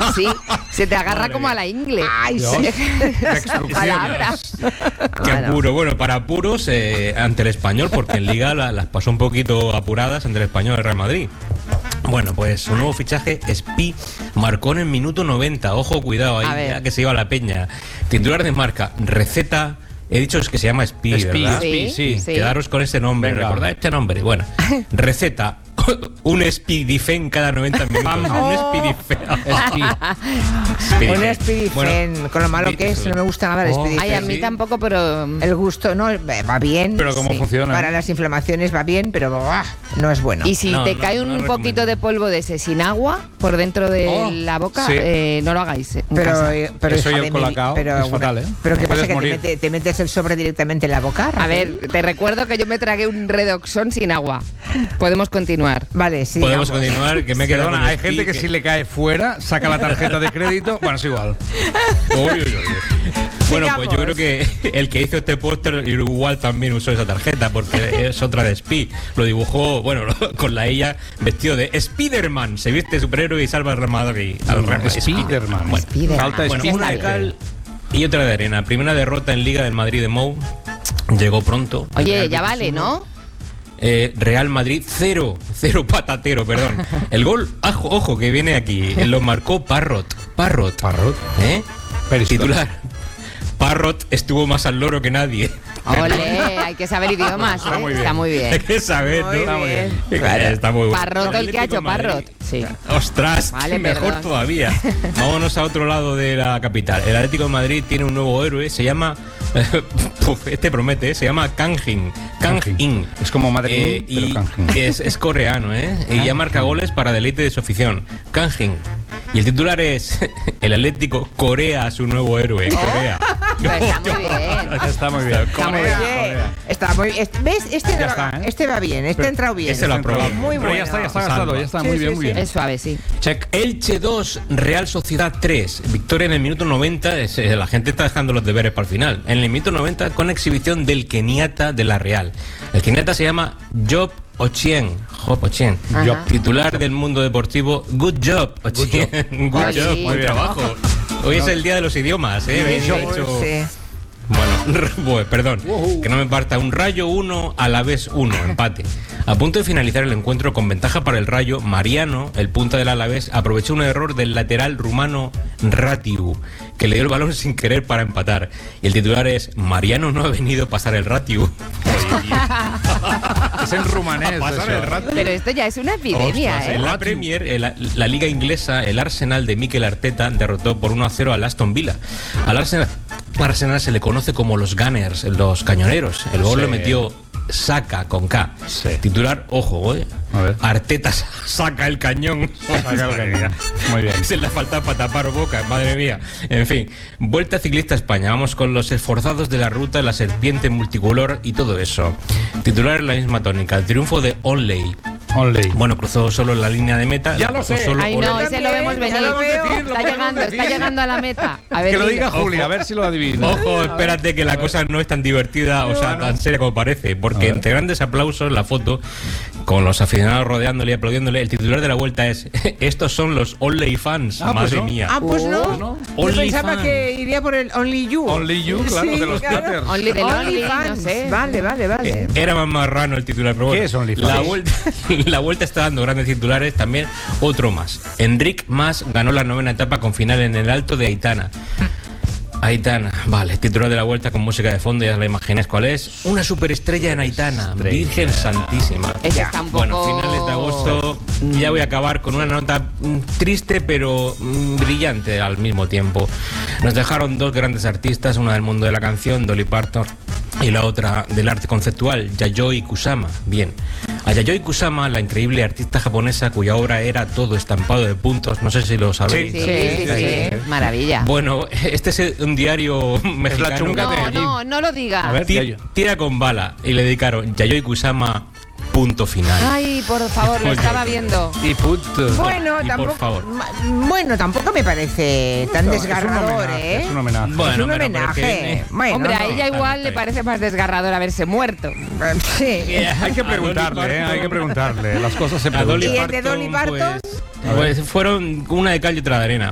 Sí, se te agarra como a la ingle. Ay, Dios. sí. Palabras. Qué apuro. Bueno, para apuros ante el Español, porque en Liga las pasó un poquito apuradas ante el Español del Real Madrid. Bueno, pues su nuevo fichaje, Spi, marcó en el minuto 90. Ojo, cuidado A ahí, ver. ya que se iba a la peña. Titular de marca, receta. He dicho es que se llama Spi, ¿verdad? Sí. Quedaros con ese nombre, Venga. recordad este nombre. Bueno, receta. Un Spidifen cada 90 minutos. Un Spidifen. Un Spidifen, con lo malo que es, no me gusta nada el Spidifen. Ay, a mí Sí. tampoco, pero... El gusto no va bien. Pero ¿cómo funciona? Para las inflamaciones va bien, pero no es bueno. Y si No, te no, cae no un recomiendo. poquito de polvo de ese sin agua por dentro de Oh, la boca, sí. no lo hagáis. En Pero, casa. Eso y hija el de colacao es fatal, ¿eh? Pero ¿qué Puedes pasa? ¿Que morir. te metes el sobre directamente en la boca? A ver, te recuerdo que yo me tragué un Redoxon sin agua. Podemos continuar. Vale, sí. Podemos vamos. continuar, que me he quedado Perdona, con hay Spi, gente que si le cae fuera, saca la tarjeta de crédito. Bueno, es igual. Uy, uy, uy. Bueno, pues yo Sigamos. creo que el que hizo este póster igual también usó esa tarjeta, porque es otra de Spi. Lo dibujó, bueno, con la ella vestido de Spiderman. Se viste superhéroe y salva al Real Madrid. Spiderman. Bueno, Spiderman. Falta bueno, Spiderman. una de cal y otra de arena. Primera derrota en Liga del Madrid de Mou. Llegó pronto. Oye, Real ya Betis vale, 1. ¿no? Real Madrid 0 patatero, perdón. El gol, ojo, que viene aquí, lo marcó Parrot. Parrot. ¿Eh? Periscope. Titular. Parrot estuvo más al loro que nadie. Ole, hay que saber idiomas, Está ¿eh? muy bien. Está muy Hay bien. que saber, ¿no? Muy Está muy bien. bien. Claro, está muy bueno. Parrot el que ha hecho Parrot. Sí. Ostras, Vale, mejor perdón. todavía. Vámonos a otro lado de la capital. El Atlético de Madrid tiene un nuevo héroe, se llama este promete, se llama Kang In. Es como Madrid, pero y Kang-in. es coreano, y ya marca goles para deleite de su afición. Kang In. Y el titular es el Atlético Corea, su nuevo héroe. Corea. Pues está muy bien. Está muy bien. Está muy Oye, bien. está muy ¿ves? Ya está, ¿eh? Este va bien, este ha entrado bien. Ese lo aprobó. Muy Pero bueno. ya está Salva. gastado, ya está. Sí, Muy sí, bien, muy sí. bien. Es suave, sí. Check. Elche 2, Real Sociedad 3. Victoria en el minuto 90. La gente está dejando los deberes para el final. En el minuto 90 con exhibición del keniata de la Real. El keniata se llama Job Ochien. Ajá. Titular del mundo deportivo. Good job, Ochien. Good Ay, job, sí. buen trabajo. Hoy es el día de los idiomas, ¿eh? Sí, Habéis hecho- sí. Bueno, perdón, que no me parta. Un Rayo 1, Alavés 1, empate. A punto de finalizar el encuentro con ventaja para el Rayo, Mariano, el punta del Alavés, aprovechó un error del lateral rumano Ratiu, que le dio el balón sin querer para empatar. Y el titular es: Mariano no ha venido a pasar el Ratiu. Es en rumanés. Pasar eso. el rato. Pero esto ya es una epidemia, Ostras, ¿eh? en la Premier, la liga inglesa, el Arsenal de Mikel Arteta derrotó por 1-0 al Aston Villa. Al Arsenal se le conoce como los Gunners, los cañoneros. El gol Sí. lo metió Saka con K. Sí. Titular, ojo, A ver. Arteta saca el cañón. Muy bien. Se le falta para tapar boca, madre mía. En fin, Vuelta Ciclista a España. Vamos con los esforzados de la ruta, la serpiente multicolor y todo eso. Titular en la misma tónica. El triunfo de Onley. Only. Bueno, cruzó solo en la línea de meta. Ya la lo cruzó sé. solo Ay, Onley. no, ese lo vemos venir. lo veo. Está llegando a la meta. A ver, Que lo dilo. diga Julia, a ver si lo adivina. Ojo, espérate que la cosa no es tan divertida, o sea, tan seria como parece, porque entre grandes aplausos la foto con los aficionados rodeándole y aplaudiéndole, el titular de la vuelta es: estos son los Only fans, Ah, pues madre no. mía. Ah, pues no. no. Yo Only pensaba fan. que iría por el Only You. Only You, claro, Sí, de los claro. Peters. Only del Only, no Fans. sé. Vale. Era más marrano el titular, pero bueno. ¿Qué es OnlyFans? La vuelta está dando grandes titulares, también otro más. Enric Mas ganó la 9ª etapa con final en el Alto de Aitana. Aitana, vale, titular de la vuelta con música de fondo, ya la imagináis cuál es. Una superestrella en Aitana, Virgen Santísima. Ese está un poco... Bueno, finales de agosto, ya voy a acabar con una nota triste pero brillante al mismo tiempo. Nos dejaron dos grandes artistas, una del mundo de la canción, Dolly Parton, y la otra del arte conceptual, Yayoi Kusama. Bien, a Yayoi Kusama, la increíble artista japonesa cuya obra era todo estampado de puntos, no sé si lo sabéis. Sí. Maravilla. Bueno, este es un diario mexicano. chunga de allí. No lo digas. A ver. Tira con bala, y le dedicaron Yayoi Kusama, punto final. Ay, por favor, lo estaba viendo. Y punto. Bueno, Y por tampoco. favor. Bueno, tampoco me parece tan No, desgarrador, ¿eh? Es un homenaje. Bueno, es un pero homenaje. que- Bueno, Hombre, a no. ella igual está le bien. parece más desgarrador haberse muerto. Sí. Hay que preguntarle, hay que preguntarle. Las cosas se A Dolly ¿Y preguntan. el de Dolly Parton, Parton? pues fueron una de cal y otra de arena.